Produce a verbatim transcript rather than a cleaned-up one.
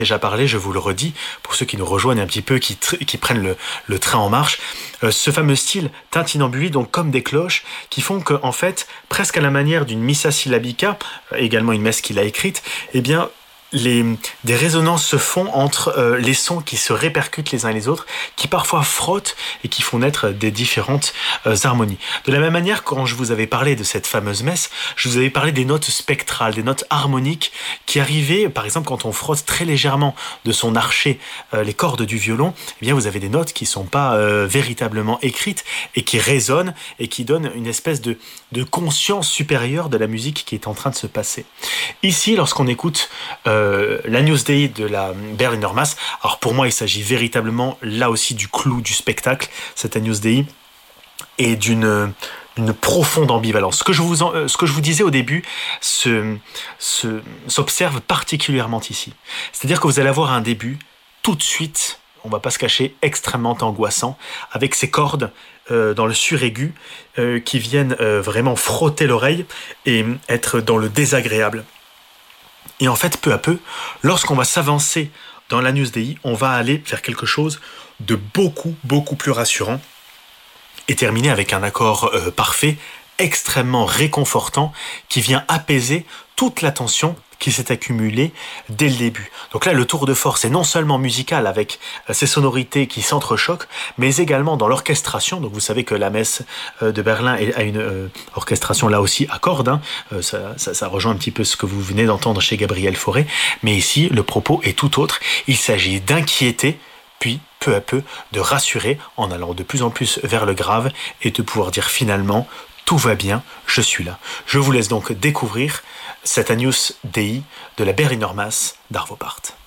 Déjà parlé, je vous le redis, pour ceux qui nous rejoignent un petit peu, qui, tr- qui prennent le, le train en marche, euh, ce fameux style tintinambuli, donc comme des cloches, qui font que, en fait, presque à la manière d'une missa syllabica, euh, également une messe qu'il a écrite, eh bien, les, des résonances se font entre euh, les sons qui se répercutent les uns et les autres, qui parfois frottent et qui font naître des différentes euh, harmonies. De la même manière, quand je vous avais parlé de cette fameuse messe, je vous avais parlé des notes spectrales, des notes harmoniques qui arrivaient, par exemple, quand on frotte très légèrement de son archet euh, les cordes du violon, eh bien, vous avez des notes qui sont pas euh, véritablement écrites et qui résonnent et qui donnent une espèce de, de conscience supérieure de la musique qui est en train de se passer. Ici, lorsqu'on écoute euh, Euh, l'Agnus Dei de la Berliner Mass. Alors pour moi, il s'agit véritablement là aussi du clou du spectacle, cet Agnus Dei, et d'une, d'une profonde ambivalence. Ce que je vous, en, ce que je vous disais au début se, se, s'observe particulièrement ici. C'est-à-dire que vous allez avoir un début tout de suite, on va pas se cacher, extrêmement angoissant, avec ces cordes euh, dans le suraigu euh, qui viennent euh, vraiment frotter l'oreille et être dans le désagréable. Et en fait, peu à peu, lorsqu'on va s'avancer dans l'Agnus Dei, on va aller vers quelque chose de beaucoup, beaucoup plus rassurant et terminer avec un accord euh, parfait, extrêmement réconfortant, qui vient apaiser toute la tension qui s'est accumulée dès le début. Donc là, le tour de force est non seulement musical avec euh, ces sonorités qui s'entrechoquent, mais également dans l'orchestration. Donc vous savez que la messe euh, de Berlin a une euh, orchestration là aussi à cordes. Hein. Euh, ça, ça, ça rejoint un petit peu ce que vous venez d'entendre chez Gabriel Fauré. Mais ici, le propos est tout autre. Il s'agit d'inquiéter, puis peu à peu de rassurer en allant de plus en plus vers le grave et de pouvoir dire finalement « tout va bien, je suis là ». Je vous laisse donc découvrir cet Agnus Dei de la Berliner Mass d'Arvo Pärt.